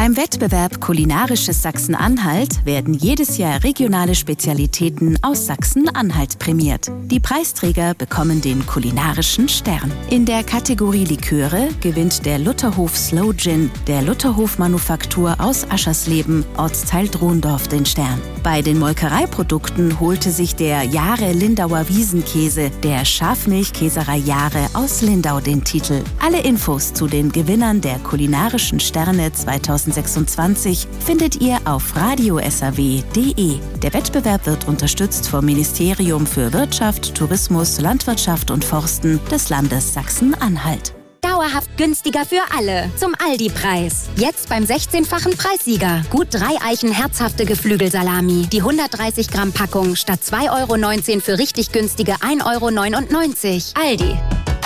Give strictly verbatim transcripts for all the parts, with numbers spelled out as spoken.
Beim Wettbewerb Kulinarisches Sachsen-Anhalt werden jedes Jahr regionale Spezialitäten aus Sachsen-Anhalt prämiert. Die Preisträger bekommen den kulinarischen Stern. In der Kategorie Liköre gewinnt der Lutherhof Slow Gin der Lutherhof Manufaktur aus Aschersleben, Ortsteil Drondorf, den Stern. Bei den Molkereiprodukten holte sich der Jahre Lindauer Wiesenkäse der Schafmilchkäserei Jahre aus Lindau den Titel. Alle Infos zu den Gewinnern der kulinarischen Sterne zweitausendsechsundzwanzig findet ihr auf radio s a w punkt d e. Der Wettbewerb wird unterstützt vom Ministerium für Wirtschaft, Tourismus, Landwirtschaft und Forsten des Landes Sachsen-Anhalt. Dauerhaft günstiger für alle. Zum Aldi-Preis. Jetzt beim sechzehnfachen Preissieger. Gut drei Eichen herzhafte Geflügelsalami. Die hundertdreißig Gramm Packung statt zwei Euro neunzehn für richtig günstige ein Euro neunundneunzig. Aldi.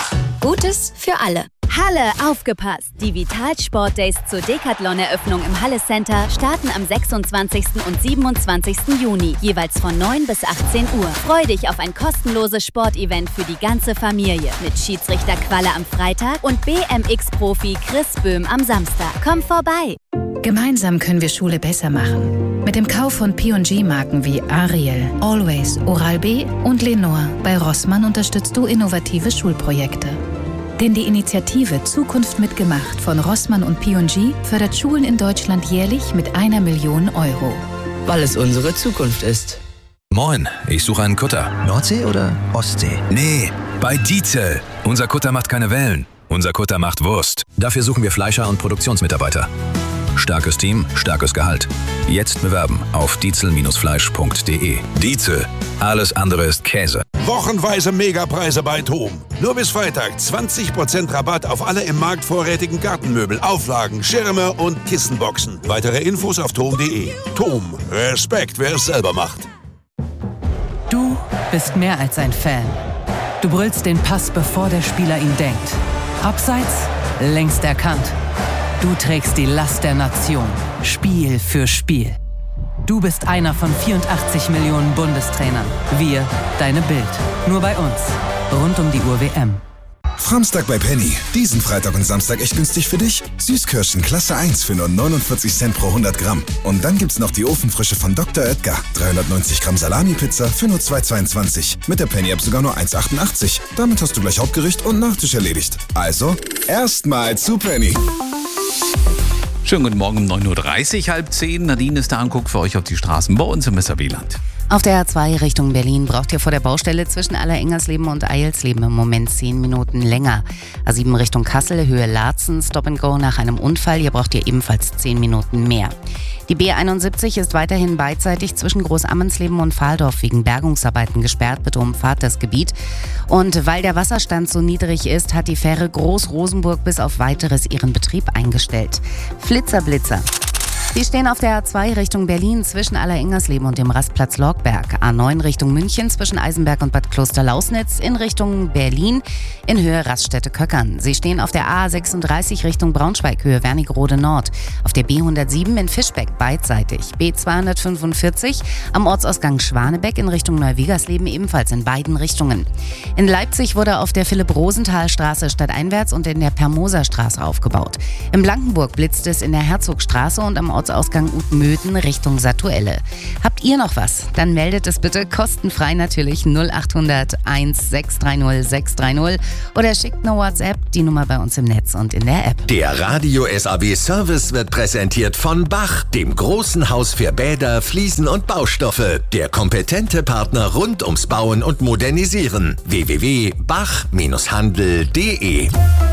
Gutes für alle. Halle, aufgepasst! Die Vitalsport Days zur Decathlon-Eröffnung im Halle Center starten am sechsundzwanzigsten und siebenundzwanzigsten Juni, jeweils von neun bis achtzehn Uhr. Freu dich auf ein kostenloses Sportevent für die ganze Familie mit Schiedsrichter Qualle am Freitag und B M X-Profi Chris Böhm am Samstag. Komm vorbei! Gemeinsam können wir Schule besser machen. Mit dem Kauf von P und G-Marken wie Ariel, Always, Oral-B und Lenore bei Rossmann unterstützt du innovative Schulprojekte. Denn die Initiative Zukunft mitgemacht von Rossmann und P und G fördert Schulen in Deutschland jährlich mit einer Million Euro. Weil es unsere Zukunft ist. Moin, ich suche einen Kutter. Nordsee oder Ostsee? Nee, bei Dietzel. Unser Kutter macht keine Wellen. Unser Kutter macht Wurst. Dafür suchen wir Fleischer und Produktionsmitarbeiter. Starkes Team, starkes Gehalt. Jetzt bewerben auf dietzel Fleisch punkt de. Dietzel. Alles andere ist Käse. Wochenweise Megapreise bei TOM. Nur bis Freitag zwanzig Prozent Rabatt auf alle im Markt vorrätigen Gartenmöbel, Auflagen, Schirme und Kissenboxen. Weitere Infos auf tom punkt de. TOM. Respekt, wer es selber macht. Du bist mehr als ein Fan. Du brüllst den Pass, bevor der Spieler ihn denkt. Abseits, längst erkannt. Du trägst die Last der Nation, Spiel für Spiel. Du bist einer von vierundachtzig Millionen Bundestrainern. Wir, deine Bild. Nur bei uns. Rund um die Uhr W M. Samstag bei Penny. Diesen Freitag und Samstag echt günstig für dich. Süßkirschen Klasse eins für nur neunundvierzig Cent pro hundert Gramm. Und dann gibt's noch die Ofenfrische von Doktor Oetker. dreihundertneunzig Gramm Salami-Pizza für nur zwei Euro zweiundzwanzig. Mit der Penny-App sogar nur eins Euro achtundachtzig. Damit hast du gleich Hauptgericht und Nachtisch erledigt. Also, erstmal zu Penny. Schönen guten Morgen um neun Uhr dreißig, halb zehn. Nadine ist da und guckt für euch auf die Straßen bei uns im S A W-Land. Auf der A zwei Richtung Berlin braucht ihr vor der Baustelle zwischen Allerengersleben und Eilsleben im Moment zehn Minuten länger. A sieben Richtung Kassel, Höhe Laatzen, Stop and Go nach einem Unfall. Hier braucht ihr ebenfalls zehn Minuten mehr. Die B einundsiebzig ist weiterhin beidseitig zwischen Großammensleben und Fahldorf wegen Bergungsarbeiten gesperrt. Bitte umfahrt das Gebiet. Und weil der Wasserstand so niedrig ist, hat die Fähre Groß-Rosenburg bis auf Weiteres ihren Betrieb eingestellt. Flitzer-Blitzer. Sie stehen auf der A zwei Richtung Berlin zwischen Allerengersleben und dem Rastplatz Lorgberg. A neun Richtung München zwischen Eisenberg und Bad Klosterlausnitz in Richtung Berlin in Höhe Raststätte Köckern. Sie stehen auf der A sechsunddreißig Richtung Braunschweig, Höhe Wernigerode Nord. Auf der B hundertsieben in Fischbeck beidseitig. B zweihundertfünfundvierzig am Ortsausgang Schwanebeck in Richtung Neuwigersleben ebenfalls in beiden Richtungen. In Leipzig wurde auf der Philipp-Rosenthal-Straße stadteinwärts und in der Permoser-Straße aufgebaut. In Blankenburg blitzt es in der Herzogstraße und am Ortsausgang Utmöden Richtung Satuelle. Habt ihr noch was? Dann meldet es bitte kostenfrei natürlich null achthundert eins sechs drei null sechs drei null oder schickt eine WhatsApp, die Nummer bei uns im Netz und in der App. Der Radio S A W Service wird präsentiert von Bach, dem großen Haus für Bäder, Fliesen und Baustoffe. Der kompetente Partner rund ums Bauen und Modernisieren. w w w punkt bach handel punkt de.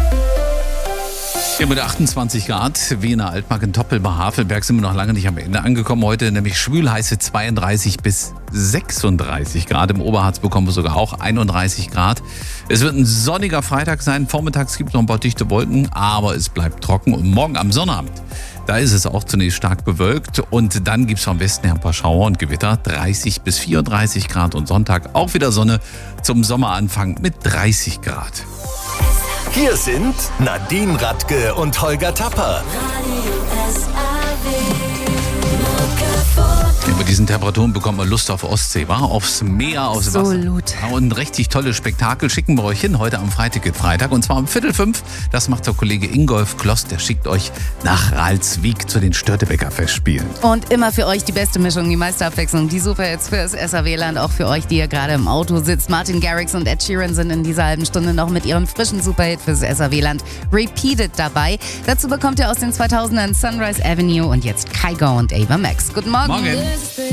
Ja, mit achtundzwanzig Grad, Wiener Altmark in Toppel bei Havelberg sind wir noch lange nicht am Ende angekommen. Heute nämlich schwülheiße zweiunddreißig bis sechsunddreißig Grad. Im Oberharz bekommen wir sogar auch einunddreißig Grad. Es wird ein sonniger Freitag sein. Vormittags gibt es noch ein paar dichte Wolken, aber es bleibt trocken. Und morgen am Sonnabend, da ist es auch zunächst stark bewölkt. Und dann gibt es vom Westen her ein paar Schauer und Gewitter. dreißig bis vierunddreißig Grad und Sonntag auch wieder Sonne zum Sommeranfang mit dreißig Grad. Hier sind Nadine Radke und Holger Tapper. Ja, bei diesen Temperaturen bekommt man Lust auf Ostsee, war aufs Meer, aufs Wasser. Absolut. Und ein richtig tolles Spektakel schicken wir euch hin heute am Freiticket-Freitag. Und zwar um Viertel fünf. Das macht der Kollege Ingolf Kloss. Der schickt euch nach Ralswiek zu den Störtebeker Festspielen. Und immer für euch die beste Mischung, die meiste Abwechslung, die Superhits fürs S R W-Land. Auch für euch, die ihr gerade im Auto sitzt. Martin Garrix und Ed Sheeran sind in dieser halben Stunde noch mit ihrem frischen Superhit fürs S R W-Land Repeated dabei. Dazu bekommt ihr aus den zweitausendern Sunrise Avenue und jetzt Kygo und Ava Max. Guten Morgen. Morgen.